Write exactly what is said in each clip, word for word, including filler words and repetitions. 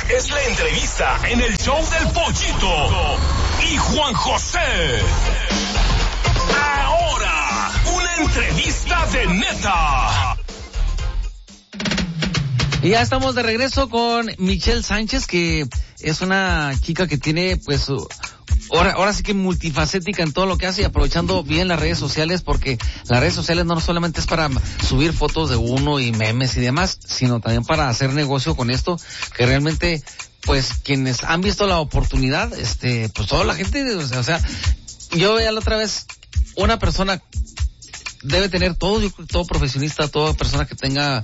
es la entrevista en el show del Pollito y Juan José. Ahora, una entrevista de neta. Y ya estamos de regreso con Michelle Sánchez, que es una chica que tiene, pues, ahora, ahora sí que multifacética en todo lo que hace y aprovechando bien las redes sociales, porque las redes sociales no solamente es para subir fotos de uno y memes y demás, sino también para hacer negocio con esto, que realmente, pues, quienes han visto la oportunidad, este, pues toda la gente, o sea, o sea yo veía la otra vez, una persona debe tener todo, yo creo que todo profesionista, toda persona que tenga,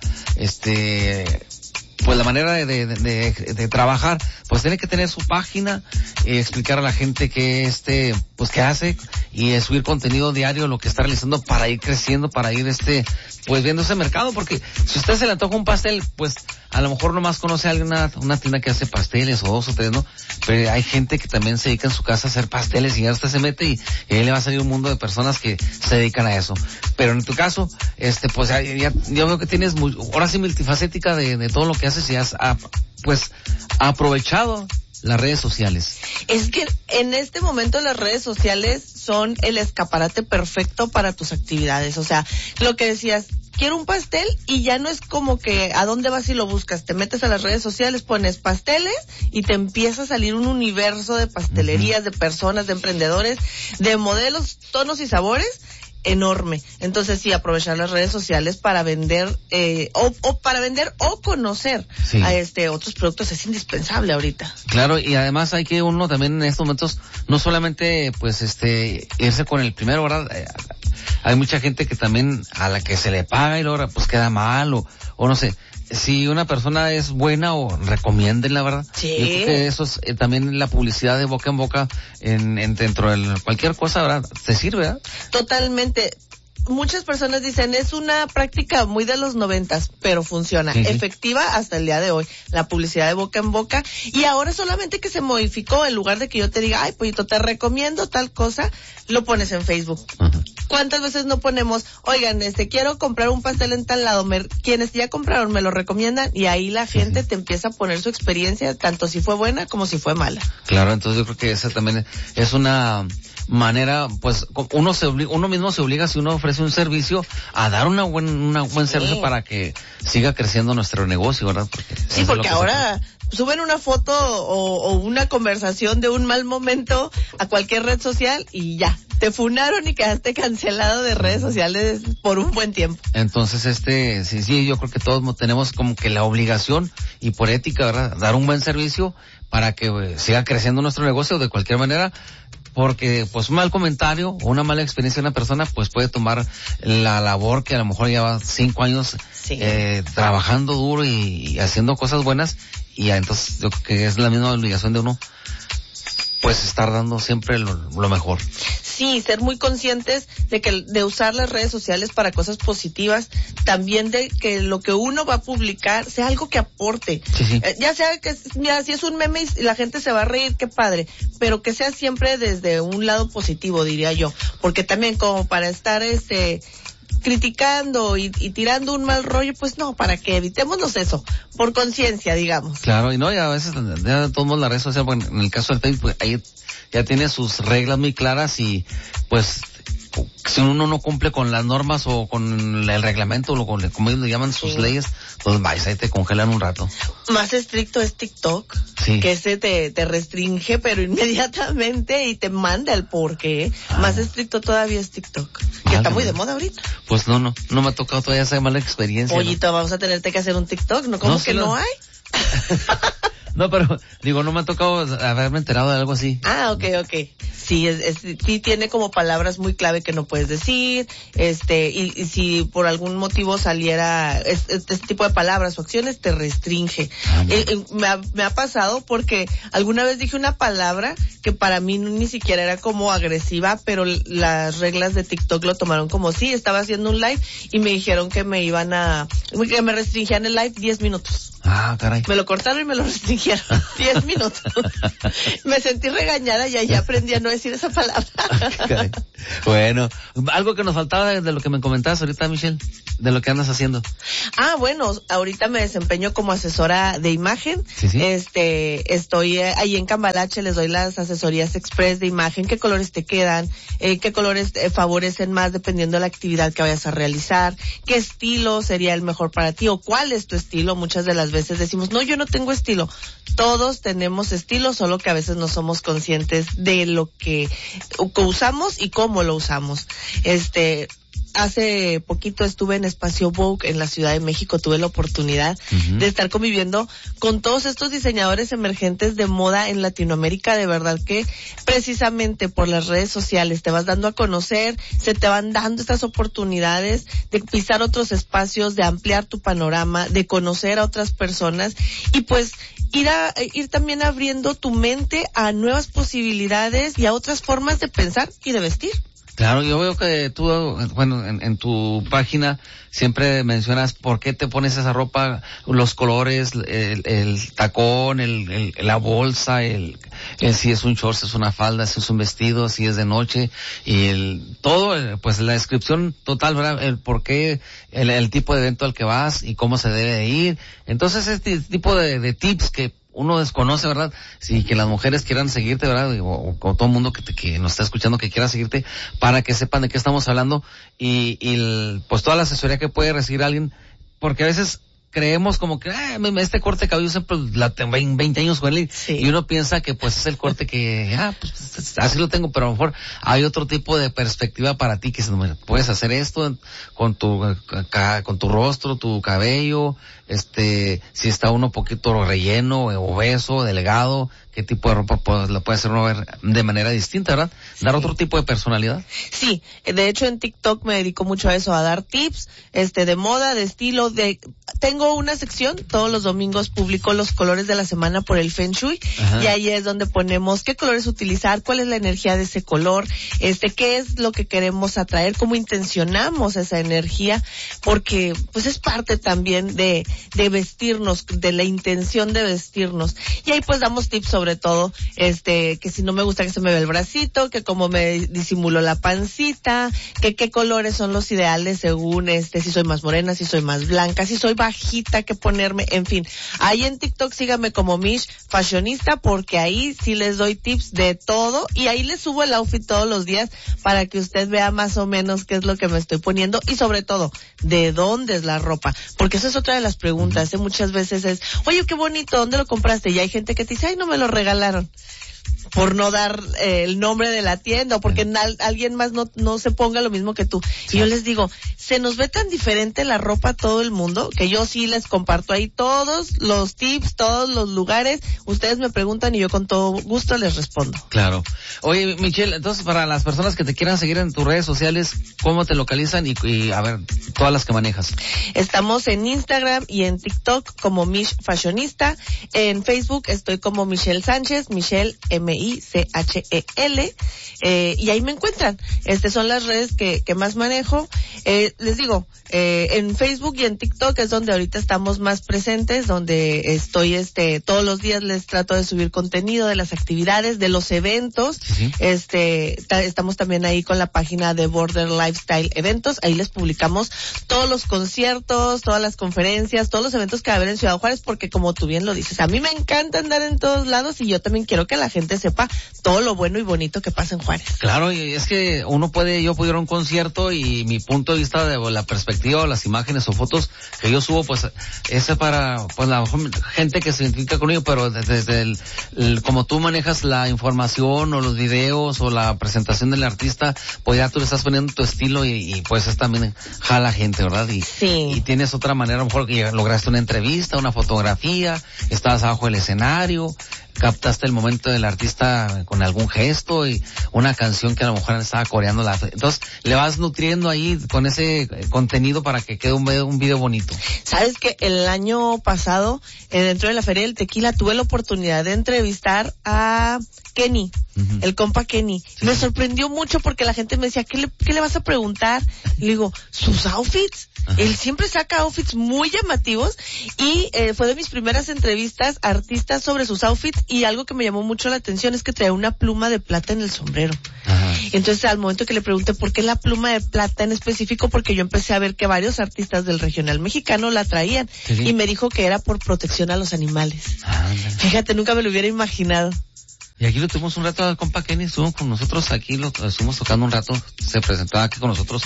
este, pues la manera de, de, de, de trabajar, pues tiene que tener su página, eh, explicar a la gente qué este, pues qué hace y eh, subir contenido diario, lo que está realizando para ir creciendo, para ir este, pues viendo ese mercado, porque si usted se le antoja un pastel, pues a lo mejor nomás conoce a alguien, una, una tienda que hace pasteles o dos o tres, ¿no? Pero hay gente que también se dedica en su casa a hacer pasteles y ya usted se mete y, y ahí le va a salir un mundo de personas que se dedican a eso. Pero en tu caso, este, pues ya, ya yo veo que tienes muy, ahora sí multifacética de, de todo lo que haces y has, a, pues, aprovechado las redes sociales. Es que en este momento las redes sociales son el escaparate perfecto para tus actividades. O sea, lo que decías, quiero un pastel y ya no es como que a dónde vas y lo buscas. Te metes a las redes sociales, pones pasteles y te empieza a salir un universo de pastelerías, uh-huh. de personas, de emprendedores, de modelos, tonos y sabores enorme. Entonces sí, aprovechar las redes sociales para vender eh, o, o para vender o conocer sí. a este otros productos es indispensable ahorita. Claro, y además hay que uno también en estos momentos no solamente pues este irse con el primero, ¿verdad? Eh, hay mucha gente que también a la que se le paga y luego pues queda mal o, o no sé. Si una persona es buena o recomienden, la verdad. Sí. Yo creo que eso es eh, también la publicidad de boca en boca en, en dentro de cualquier cosa, ¿verdad? ¿Te sirve, verdad? Totalmente. Muchas personas dicen, es una práctica muy de los noventas, pero funciona. Sí, efectiva sí. hasta el día de hoy. La publicidad de boca en boca. Y ahora solamente que se modificó, en lugar de que yo te diga, ay, pollito, te recomiendo tal cosa, lo pones en Facebook. Uh-huh. ¿Cuántas veces no ponemos, oigan, este, quiero comprar un pastel en tal lado, me, quienes ya compraron me lo recomiendan? Y ahí la gente sí. te empieza a poner su experiencia, tanto si fue buena como si fue mala. Claro, entonces yo creo que esa también es una manera, pues, uno se obliga, uno mismo se obliga, si uno ofrece un servicio, a dar una buen, una buen sí. servicio para que siga creciendo nuestro negocio, ¿verdad? Porque sí, porque ahora suben una foto o, o una conversación de un mal momento a cualquier red social y ya, te funaron y quedaste cancelado de redes sociales por un buen tiempo. Entonces, este, sí, sí, yo creo que todos tenemos como que la obligación y por ética, ¿verdad? Dar un buen servicio para que eh, siga creciendo nuestro negocio de cualquier manera. Porque pues un mal comentario o una mala experiencia de una persona pues puede tomar la labor que a lo mejor lleva cinco años sí. eh, trabajando duro y, y haciendo cosas buenas y entonces yo creo que es la misma obligación de uno pues estar dando siempre lo, lo mejor. Sí, ser muy conscientes de que de usar las redes sociales para cosas positivas, también de que lo que uno va a publicar sea algo que aporte. Sí, sí. Eh, ya sea que, mira, si es un meme y la gente se va a reír, qué padre, pero que sea siempre desde un lado positivo, diría yo, porque también como para estar este criticando y, y tirando un mal rollo, pues no, para que evitémonos eso, por conciencia, digamos. Claro, y no, y a veces ya tomamos la red social, bueno, en el caso del Facebook, ahí ya tiene sus reglas muy claras y pues si uno no cumple con las normas o con el reglamento o con, como ellos le llaman sus sí. leyes, pues vais, ahí te congelan un rato. Más estricto es TikTok, sí. que ese te, te restringe pero inmediatamente y te manda el porqué. Ah. Más estricto todavía es TikTok, que vale. está muy de moda ahorita. Pues no, no, no me ha tocado todavía esa mala experiencia. Pollito, ¿no? Vamos a tenerte que hacer un TikTok, ¿no? ¿Cómo no, que sí, no, no hay? No, pero digo, no me ha tocado haberme enterado de algo así. Ah, okay, okay. Sí, es, es, sí tiene como palabras muy clave que no puedes decir, este, y, y si por algún motivo saliera este, este tipo de palabras o acciones, te restringe. Ah, eh, eh, me, ha, me ha pasado porque alguna vez dije una palabra que para mí ni siquiera era como agresiva, pero las reglas de TikTok lo tomaron como sí, estaba haciendo un live y me dijeron que me iban a, que me restringían el live diez minutos. Ah, caray. Me lo cortaron y me lo restringieron diez minutos. Me sentí regañada y ahí aprendí a no decir esa palabra. Caray. Bueno, algo que nos faltaba de, de lo que me comentabas ahorita, Michelle, de lo que andas haciendo. Ah, bueno, ahorita me desempeño como asesora de imagen. Sí, sí. Este, estoy eh, ahí en Cambalache, les doy las asesorías express de imagen, qué colores te quedan, eh, qué colores eh, favorecen más dependiendo de la actividad que vayas a realizar, qué estilo sería el mejor para ti o cuál es tu estilo. Muchas de las veces decimos, no, yo no tengo estilo. Todos tenemos estilo, solo que a veces no somos conscientes de lo que, que usamos y cómo lo usamos. Este, hace poquito estuve en Espacio Vogue en la Ciudad de México, tuve la oportunidad uh-huh. de estar conviviendo con todos estos diseñadores emergentes de moda en Latinoamérica. De verdad que precisamente por las redes sociales te vas dando a conocer, se te van dando estas oportunidades de pisar otros espacios, de ampliar tu panorama, de conocer a otras personas y pues ir a, ir también abriendo tu mente a nuevas posibilidades y a otras formas de pensar y de vestir. Claro, yo veo que tú, bueno, en, en tu página siempre mencionas por qué te pones esa ropa, los colores, el, el tacón, el, el, la bolsa, el, el si es un short, si es una falda, si es un vestido, si es de noche, y el todo, pues la descripción total, ¿verdad? El por qué, el, el tipo de evento al que vas y cómo se debe de ir. Entonces, este tipo de, de tips que uno desconoce, ¿verdad? Si que las mujeres quieran seguirte, ¿verdad? O, o todo el mundo que, te, que nos está escuchando que quiera seguirte, para que sepan de qué estamos hablando y, y el, pues toda la asesoría que puede recibir alguien, porque a veces creemos como que ah, este corte de cabello siempre la tengo veinte años con él sí. Y uno piensa que pues es el corte que ah pues así lo tengo, pero a lo mejor hay otro tipo de perspectiva para ti que puedes hacer esto con tu con tu rostro, tu cabello, este si está uno poquito relleno, obeso, delgado, qué tipo de ropa pues, la puede hacer uno ver de manera distinta, ¿verdad? Sí. Dar otro tipo de personalidad. Sí, de hecho en TikTok me dedico mucho a eso, a dar tips, este, de moda, de estilo, de, tengo una sección, todos los domingos publico los colores de la semana por el Feng Shui. Ajá. Y ahí es donde ponemos qué colores utilizar, cuál es la energía de ese color, este, qué es lo que queremos atraer, cómo intencionamos esa energía, porque pues es parte también de, de vestirnos, de la intención de vestirnos. Y ahí pues damos tips sobre sobre todo, este, que si no me gusta que se me ve el bracito, que cómo me disimulo la pancita, que qué colores son los ideales según, este, si soy más morena, si soy más blanca, si soy bajita, que ponerme, en fin. Ahí en TikTok síganme como Mish Fashionista, porque ahí sí les doy tips de todo, y ahí les subo el outfit todos los días para que usted vea más o menos qué es lo que me estoy poniendo, y sobre todo, de dónde es la ropa, porque esa es otra de las preguntas, ¿eh? Muchas veces es, oye, qué bonito, ¿dónde lo compraste? Y hay gente que te dice, ay, no me lo regalaron, por no dar eh, el nombre de la tienda o porque na- alguien más no, no se ponga lo mismo que tú. Sí. Y yo les digo, se nos ve tan diferente la ropa a todo el mundo que yo sí les comparto ahí todos los tips, todos los lugares. Ustedes me preguntan y yo con todo gusto les respondo. Claro. Oye, Michelle, entonces para las personas que te quieran seguir en tus redes sociales, ¿cómo te localizan? Y, y a ver, todas las que manejas. Estamos en Instagram y en TikTok como Mish Fashionista. En Facebook estoy como Michelle Sánchez, Michelle M I C H E L, eh, y ahí me encuentran. Estas son las redes que, que más manejo. Eh, les digo, eh, en Facebook y en TikTok es donde ahorita estamos más presentes, donde estoy, este, todos los días les trato de subir contenido de las actividades, de los eventos. Sí. Este, ta- estamos también ahí con la página de Border Lifestyle Eventos. Ahí les publicamos todos los conciertos, todas las conferencias, todos los eventos que va a haber en Ciudad Juárez, porque como tú bien lo dices, a mí me encanta andar en todos lados y yo también quiero que la gente sepa todo lo bueno y bonito que pasa en Juárez. Claro, y es que uno puede, yo puedo ir a un concierto y mi punto de vista de la perspectiva o las imágenes o fotos que yo subo, pues, es para, pues, la gente que se identifica conmigo, pero desde, desde el, el, como tú manejas la información o los videos o la presentación del artista, pues ya tú le estás poniendo tu estilo y, y pues es también jala gente, ¿verdad? Y, sí. Y tienes otra manera, a lo mejor que lograste una entrevista, una fotografía, estabas abajo del escenario, captaste el momento del artista con algún gesto y una canción que a lo mejor estaba coreando la, entonces le vas nutriendo ahí con ese contenido para que quede un video, un video bonito. Sabes que el año pasado, eh, dentro de la Feria del Tequila, tuve la oportunidad de entrevistar a Kenny, uh-huh. el compa Kenny. Sí. Me sorprendió mucho porque la gente me decía, ¿qué le, qué le vas a preguntar? Y le digo, sus outfits. Ajá. Él siempre saca outfits muy llamativos y eh, fue de mis primeras entrevistas a artistas sobre sus outfits, y algo que me llamó mucho la atención es que traía una pluma de plata en el sombrero. Ajá. Entonces, al momento que le pregunté por qué la pluma de plata en específico, porque yo empecé a ver que varios artistas del regional mexicano la traían, sí, sí. y me dijo que era por protección a los animales. Ah, fíjate, nunca me lo hubiera imaginado. Y aquí lo tuvimos un rato al compa Kenny, estuvo con nosotros aquí, lo estuvimos tocando un rato, se presentó aquí con nosotros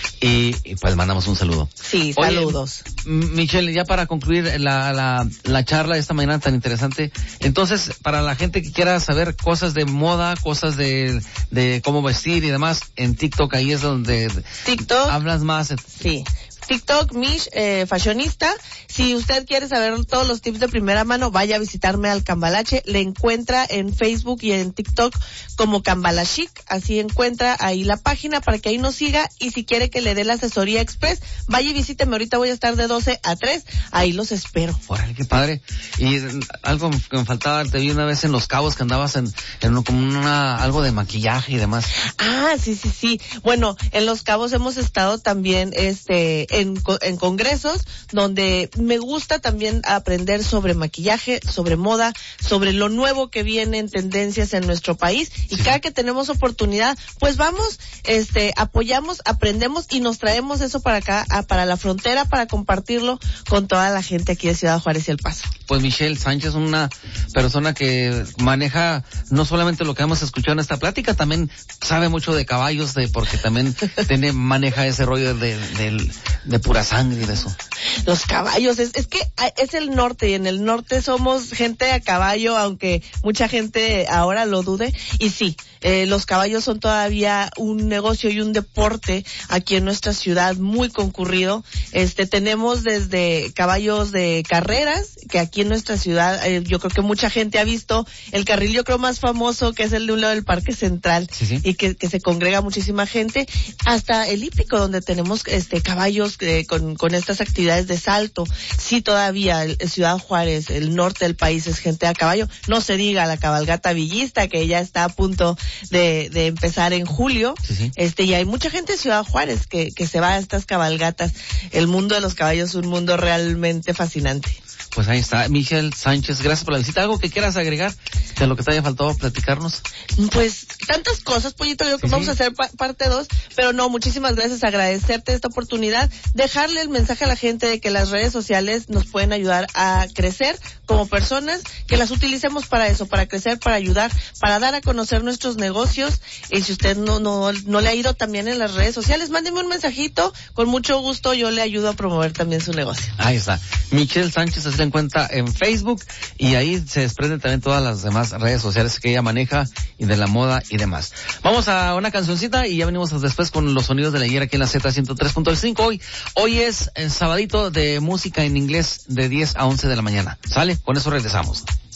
y, y pues mandamos un saludo. Sí, Oye, saludos. Michelle, ya para concluir la, la, la charla de esta mañana tan interesante, entonces, para la gente que quiera saber cosas de moda, cosas de, de cómo vestir y demás, en TikTok ahí es donde TikTok hablas más. Sí. TikTok, Mish, eh, fashionista. Si usted quiere saber todos los tips de primera mano, vaya a visitarme al Cambalache. Le encuentra en Facebook y en TikTok como Cambalachic. Así encuentra ahí la página para que ahí nos siga. Y si quiere que le dé la asesoría express, vaya y visíteme. Ahorita voy a estar de doce a tres. Ahí los espero. Órale, qué padre. Y algo que me faltaba, te vi una vez en Los Cabos que andabas en, en como una, algo de maquillaje y demás. Ah, sí, sí, sí. Bueno, en Los Cabos hemos estado también, este, En, en congresos donde me gusta también aprender sobre maquillaje, sobre moda, sobre lo nuevo que viene en tendencias en nuestro país y sí. cada que tenemos oportunidad, pues vamos, este, apoyamos, aprendemos y nos traemos eso para acá, a, para la frontera, para compartirlo con toda la gente aquí de Ciudad Juárez y El Paso. Pues Michelle Sánchez, una persona que maneja no solamente lo que hemos escuchado en esta plática, también sabe mucho de caballos, de porque también tiene, maneja ese rollo de, de, de pura sangre y de eso. Los caballos, es, es que es el norte y en el norte somos gente a caballo, aunque mucha gente ahora lo dude. Y sí, eh, los caballos son todavía un negocio y un deporte aquí en nuestra ciudad muy concurrido. Este, tenemos desde caballos de carreras, que aquí en nuestra ciudad eh, yo creo que mucha gente ha visto el carril, yo creo más famoso, que es el de un lado del Parque Central, sí, sí. y que, que se congrega muchísima gente, hasta el hípico, donde tenemos este caballos eh, con, con estas actividades de salto. Sí, todavía el, el Ciudad Juárez, el norte del país, es gente a caballo. No se diga la cabalgata villista, que ya está a punto de, de empezar en julio. Sí, sí. Este, y hay mucha gente en Ciudad Juárez que, que se va a estas cabalgatas. El mundo de los caballos es un mundo realmente fascinante. Pues ahí está, Michelle Sánchez, gracias por la visita. ¿Algo que quieras agregar de lo que te haya faltado platicarnos? Pues tantas cosas, Pollito, yo creo que sí, vamos sí. a hacer pa- parte dos, pero no, muchísimas gracias, agradecerte esta oportunidad, dejarle el mensaje a la gente de que las redes sociales nos pueden ayudar a crecer como personas, que las utilicemos para eso, para crecer, para ayudar, para dar a conocer nuestros negocios. Y si usted no, no, no le ha ido también en las redes sociales, mándeme un mensajito, con mucho gusto yo le ayudo a promover también su negocio. Ahí está, Michelle Sánchez, así la encuentra en Facebook y ahí se desprenden también todas las demás redes sociales que ella maneja y de la moda y demás. Vamos a una cancioncita y ya venimos después con los sonidos de la ayer aquí en la Z ciento tres punto cinco. Hoy, hoy es el sabadito de música en inglés de diez a once de la mañana. ¿Sale? Con eso regresamos.